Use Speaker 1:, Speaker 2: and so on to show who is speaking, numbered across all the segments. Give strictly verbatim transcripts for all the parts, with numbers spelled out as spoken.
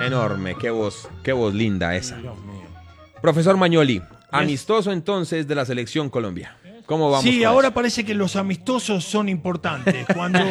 Speaker 1: enorme, qué voz, qué voz linda esa. Profesor Magnoli, amistoso entonces de la selección Colombia. ¿Cómo vamos?
Speaker 2: Sí,
Speaker 1: con
Speaker 2: ahora
Speaker 1: eso?
Speaker 2: parece que los amistosos son importantes. Cuando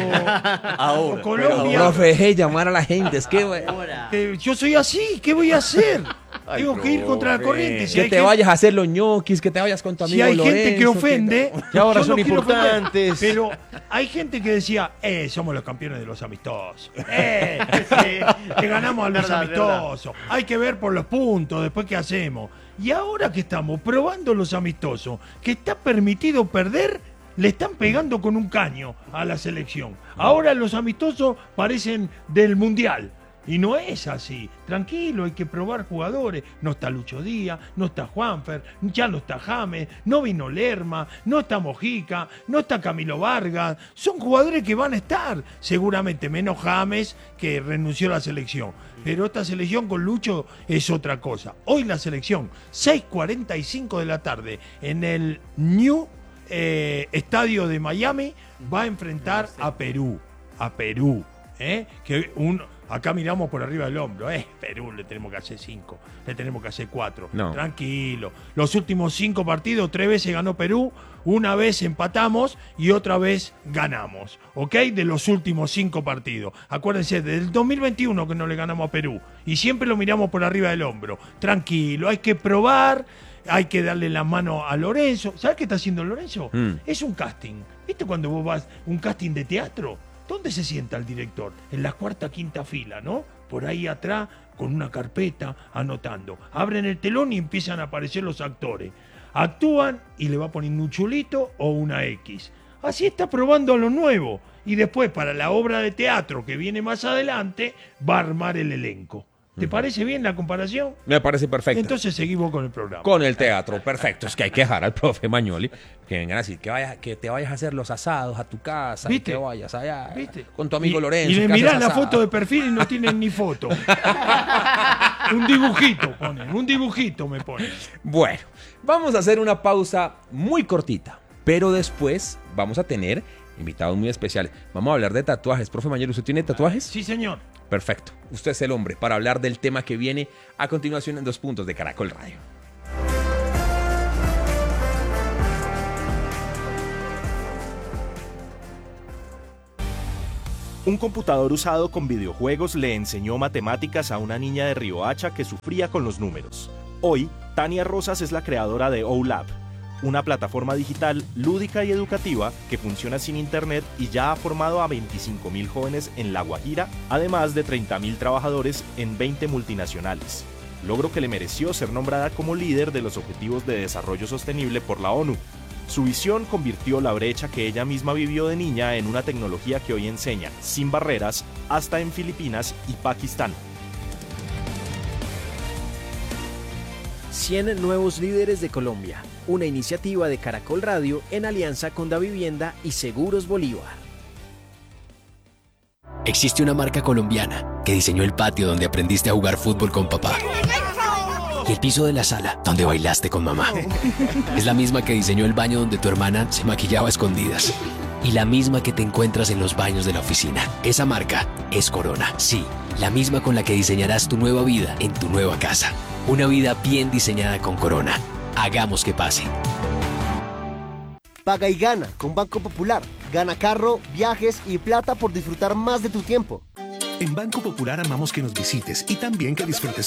Speaker 3: Ahora,
Speaker 2: Colombia...
Speaker 1: Profe, hey, llamar a la gente, es que...
Speaker 2: Eh, yo soy así, ¿qué voy a hacer?
Speaker 3: Ay,
Speaker 2: Tengo que ir contra la
Speaker 3: profe.
Speaker 2: corriente. Si
Speaker 1: Que
Speaker 2: hay
Speaker 1: te
Speaker 2: gente-
Speaker 1: vayas a hacer los ñoquis, que te vayas con tu amigo
Speaker 2: Si hay
Speaker 1: Lorenzo,
Speaker 2: gente que ofende,
Speaker 3: que ahora
Speaker 2: yo
Speaker 3: son
Speaker 2: no quiero ofender,
Speaker 3: importantes.
Speaker 2: pero hay gente que decía, eh, somos los campeones de los amistosos. Eh, eh, que ganamos a los
Speaker 3: Verdad,
Speaker 2: amistosos. Hay que ver por los puntos, después qué hacemos. Y ahora que estamos probando los amistosos, que está permitido perder, le están pegando con un caño a la selección. Ahora los amistosos parecen del Mundial. Y no es así. Tranquilo, hay que probar jugadores. No está Lucho Díaz, no está Juanfer, ya no está James, no vino Lerma, no está Mojica, no está Camilo Vargas. Son jugadores que van a estar, seguramente menos James, que renunció a la selección. Pero esta selección con Lucho es otra cosa. Hoy la selección, seis cuarenta y cinco de la tarde, en el New eh, Estadio de Miami, va a enfrentar a Perú. A Perú. ¿eh? Que un... Acá miramos por arriba del hombro, eh, Perú le tenemos que hacer cinco, le tenemos que hacer cuatro.
Speaker 1: No.
Speaker 2: Tranquilo. Los últimos cinco partidos, tres veces ganó Perú, una vez empatamos y otra vez ganamos, ¿ok? De los últimos cinco partidos. Acuérdense, del dos mil veintiuno que no le ganamos a Perú y siempre lo miramos por arriba del hombro. Tranquilo, hay que probar, hay que darle la mano a Lorenzo. ¿Sabes qué está haciendo Lorenzo?
Speaker 1: Mm.
Speaker 2: Es un casting. ¿Viste cuando vos vas un casting de teatro? ¿Dónde se sienta el director? En la cuarta, quinta fila, ¿no? Por ahí atrás, con una carpeta, anotando. Abren el telón y empiezan a aparecer los actores. Actúan y le va poniendo un chulito o una X. Así está probando lo nuevo. Y después, para la obra de teatro que viene más adelante, va a armar el elenco. ¿Te parece bien la comparación?
Speaker 1: Me parece perfecto.
Speaker 2: Entonces seguimos con el programa.
Speaker 1: Con el teatro, perfecto. Es que hay que dejar al profe Magnoli que vengan a decir que, vaya, que te vayas a hacer los asados a tu casa,
Speaker 2: ¿Viste?
Speaker 1: y que vayas allá
Speaker 2: ¿Viste?
Speaker 1: con tu amigo
Speaker 2: Y-
Speaker 1: Lorenzo.
Speaker 2: Y le
Speaker 1: que haces
Speaker 2: mirás la
Speaker 1: asado.
Speaker 2: foto de perfil y no tienen ni foto. Un dibujito ponen, un dibujito me ponen.
Speaker 1: Bueno, vamos a hacer una pausa muy cortita, pero después vamos a tener invitados muy especiales. Vamos a hablar de tatuajes. Profe Magnoli, ¿usted tiene tatuajes?
Speaker 2: Sí, señor.
Speaker 1: Perfecto. Usted es el hombre para hablar del tema que viene a continuación en Dos Puntos de Caracol Radio.
Speaker 4: Un computador usado con videojuegos le enseñó matemáticas a una niña de Riohacha que sufría con los números. Hoy, Tania Rosas es la creadora de OLab, una plataforma digital lúdica y educativa que funciona sin internet y ya ha formado a veinticinco mil jóvenes en La Guajira, además de treinta mil trabajadores en veinte multinacionales. Logro que le mereció ser nombrada como líder de los Objetivos de Desarrollo Sostenible por la ONU. Su visión convirtió la brecha que ella misma vivió de niña en una tecnología que hoy enseña, sin barreras, hasta en Filipinas y Pakistán.
Speaker 5: cien nuevos líderes de Colombia, una iniciativa de Caracol Radio en alianza con Davivienda y Seguros Bolívar.
Speaker 6: Existe una marca colombiana que diseñó el patio donde aprendiste a jugar fútbol con papá. Y el piso de la sala donde bailaste con mamá. Es la misma que diseñó el baño donde tu hermana se maquillaba a escondidas. Y la misma que te encuentras en los baños de la oficina. Esa marca es Corona. Sí, la misma con la que diseñarás tu nueva vida en tu nueva casa. Una vida bien diseñada con Corona. Hagamos que pase.
Speaker 7: Paga y gana con Banco Popular. Gana carro, viajes y plata por disfrutar más de tu tiempo.
Speaker 8: En Banco Popular amamos que nos visites y también que disfrutes